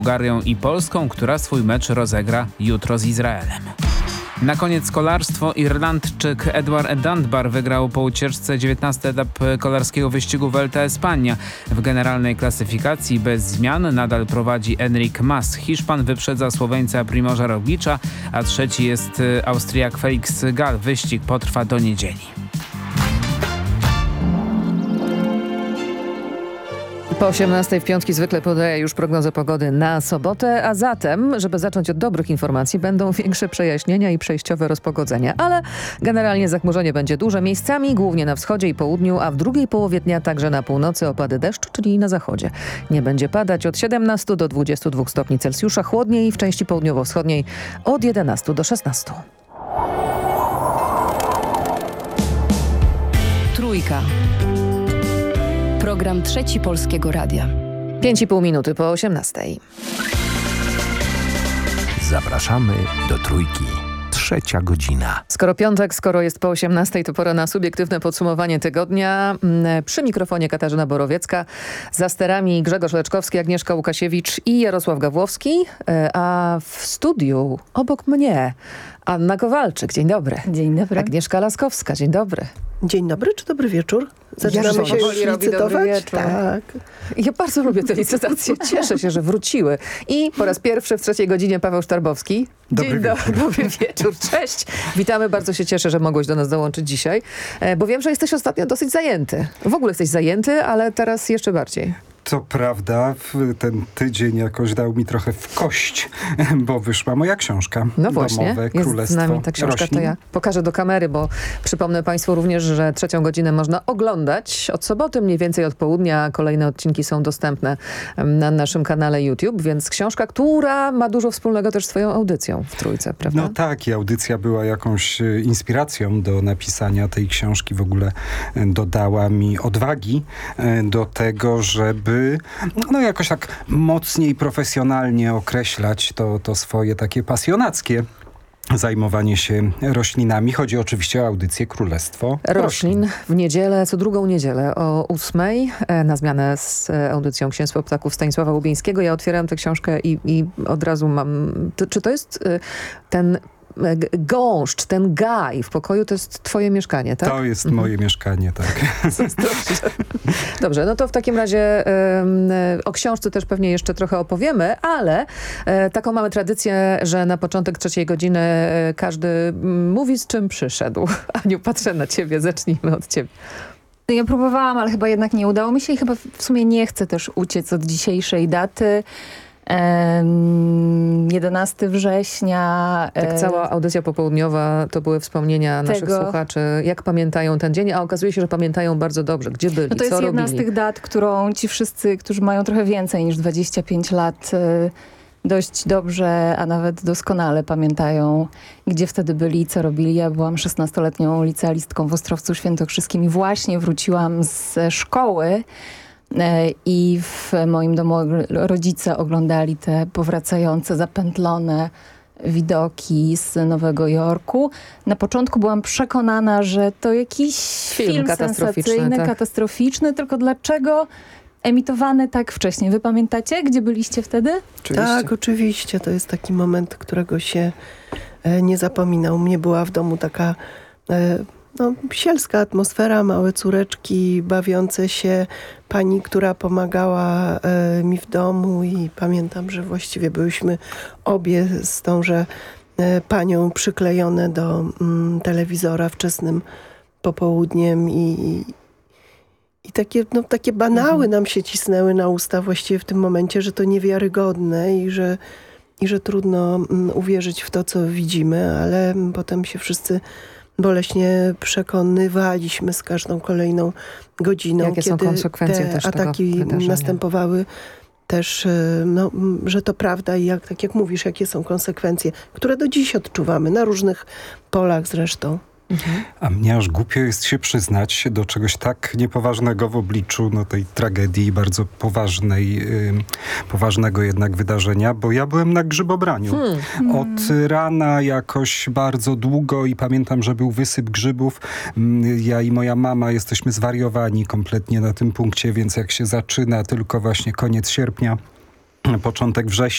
Bułgarią i Polską, która swój mecz rozegra jutro z Izraelem. Na koniec kolarstwo. Irlandczyk Edward Dunbar wygrał po ucieczce 19 etap kolarskiego wyścigu Vuelta a España. W generalnej klasyfikacji bez zmian nadal prowadzi Enric Mas. Hiszpan wyprzedza Słoweńca Primoża Roglicza, a trzeci jest Austriak Felix Gall. Wyścig potrwa do niedzieli. Po 18 w piątki zwykle podaję już prognozę pogody na sobotę, a zatem, żeby zacząć od dobrych informacji, będą większe przejaśnienia i przejściowe rozpogodzenia, ale generalnie zachmurzenie będzie duże, miejscami głównie na wschodzie i południu, a w drugiej połowie dnia także na północy opady deszczu, czyli na zachodzie. Nie będzie padać od 17 do 22 stopni Celsjusza, chłodniej w części południowo-wschodniej od 11 do 16. Trójka. Program Trzeci Polskiego Radia. 5,5 minuty po 18. Zapraszamy do Trójki. 3:00. Skoro piątek, skoro jest po 18, to pora na subiektywne podsumowanie tygodnia. Przy mikrofonie Katarzyna Borowiecka, za sterami Grzegorz Leczkowski, Agnieszka Łukasiewicz i Jarosław Gawłowski, a w studiu obok mnie Anna Kowalczyk. Dzień dobry. Dzień dobry. Agnieszka Laskowska. Dzień dobry. Dzień dobry czy dobry wieczór? Zaczynamy się już licytować? Tak. Ja bardzo lubię te licytacje. Cieszę się, że wróciły. I po raz pierwszy w trzeciej godzinie Paweł Sztarbowski. Dobry wieczór. Cześć. Witamy. Bardzo się cieszę, że mogłeś do nas dołączyć dzisiaj, bo wiem, że jesteś ostatnio dosyć zajęty. W ogóle jesteś zajęty, ale teraz jeszcze bardziej. To prawda, ten tydzień jakoś dał mi trochę w kość, bo wyszła moja książka. No właśnie, Domowe jest Królestwo z nami ta książka, roślin. to ja pokażę do kamery, bo przypomnę Państwu również, że trzecią godzinę można oglądać od soboty, mniej więcej od południa. Kolejne odcinki są dostępne na naszym kanale YouTube, więc książka, która ma dużo wspólnego też z Twoją audycją w Trójce, prawda? No tak, i audycja była jakąś inspiracją do napisania tej książki. W ogóle dodała mi odwagi do tego, żeby jakoś tak mocniej, profesjonalnie określać to swoje takie pasjonackie zajmowanie się roślinami. Chodzi oczywiście o audycję Królestwo Roślin w niedzielę, co drugą niedzielę o 8:00 na zmianę z audycją Księstwo Ptaków Stanisława Łubieńskiego. Ja otwieram tę książkę i od razu mam... Czy to jest ten gąszcz, ten gaj w pokoju, to jest twoje mieszkanie, tak? To jest moje mieszkanie, tak. Dobrze, no to w takim razie o książce też pewnie jeszcze trochę opowiemy, ale taką mamy tradycję, że na początek trzeciej godziny każdy mówi, z czym przyszedł. Aniu, patrzę na ciebie, zacznijmy od ciebie. Ja próbowałam, ale chyba jednak nie udało mi się i chyba w sumie nie chcę też uciec od dzisiejszej daty. 11 września. Tak, cała audycja popołudniowa to były wspomnienia naszych słuchaczy, jak pamiętają ten dzień, a okazuje się, że pamiętają bardzo dobrze, gdzie byli, no to co jest jedna robili. z tych dat, którą ci wszyscy, którzy mają trochę więcej niż 25 lat, dość dobrze, a nawet doskonale pamiętają, gdzie wtedy byli, co robili. Ja byłam 16-letnią licealistką w Ostrowcu Świętokrzyskim i właśnie wróciłam ze szkoły. I w moim domu rodzice oglądali te powracające, zapętlone widoki z Nowego Jorku. Na początku byłam przekonana, że to jakiś film sensacyjny, tak. katastroficzny, tylko dlaczego emitowany tak wcześnie? Wy pamiętacie, gdzie byliście wtedy? Oczywiście. Tak, oczywiście. To jest taki moment, którego się nie zapomina. U mnie była w domu taka... sielska atmosfera, małe córeczki bawiące się, pani, która pomagała mi w domu i pamiętam, że właściwie byłyśmy obie z tąże panią przyklejone do telewizora wczesnym popołudniem i takie banały nam się cisnęły na usta właściwie w tym momencie, że to niewiarygodne i że trudno uwierzyć w to, co widzimy, ale potem się wszyscy boleśnie przekonywaliśmy z każdą kolejną godziną, jakie są konsekwencje te też ataki tego wydarzenia następowały też, że to prawda i tak jak mówisz, jakie są konsekwencje, które do dziś odczuwamy na różnych polach zresztą. A mnie aż głupio jest się przyznać do czegoś tak niepoważnego w obliczu tej tragedii, bardzo poważnego jednak wydarzenia, bo ja byłem na grzybobraniu. Od rana jakoś bardzo długo i pamiętam, że był wysyp grzybów. Ja i moja mama jesteśmy zwariowani kompletnie na tym punkcie, więc jak się zaczyna tylko właśnie koniec sierpnia, początek września,